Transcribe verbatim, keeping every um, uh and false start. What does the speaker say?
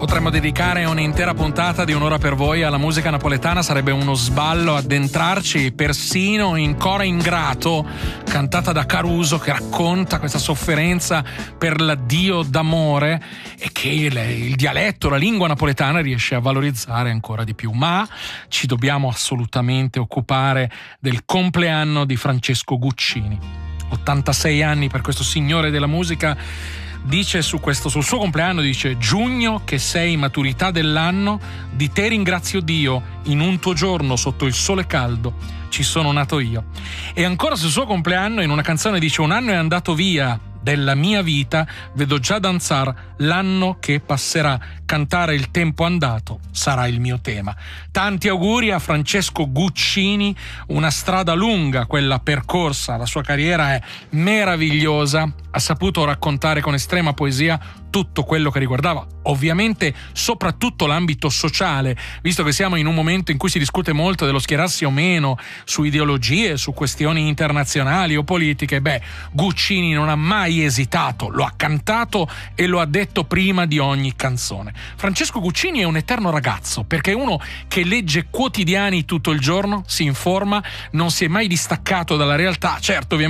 Potremmo dedicare un'intera puntata di un'ora per voi alla musica napoletana, sarebbe uno sballo addentrarci persino in Cora Ingrato, cantata da Caruso, che racconta questa sofferenza per l'addio d'amore e che il, il dialetto, la lingua napoletana riesce a valorizzare ancora di più. Ma ci dobbiamo assolutamente occupare del compleanno di Francesco Guccini. ottantasei anni per questo signore della musica. Dice su questo, sul suo compleanno, dice: giugno che sei maturità dell'anno, di te ringrazio Dio, in un tuo giorno sotto il sole caldo ci sono nato io. E ancora sul suo compleanno in una canzone dice: un anno è andato via della mia vita, vedo già danzar l'anno che passerà, cantare il tempo andato sarà il mio tema. Tanti auguri a Francesco Guccini, una strada lunga quella percorsa, la sua carriera è meravigliosa, ha saputo raccontare con estrema poesia tutto quello che riguardava ovviamente soprattutto l'ambito sociale, visto che siamo in un momento in cui si discute molto dello schierarsi o meno su ideologie, su questioni internazionali o politiche. Beh, Guccini non ha mai esitato, lo ha cantato e lo ha detto prima di ogni canzone. Francesco Guccini è un eterno ragazzo, perché è uno che legge quotidiani tutto il giorno, si informa, non si è mai distaccato dalla realtà. Certo, ovviamente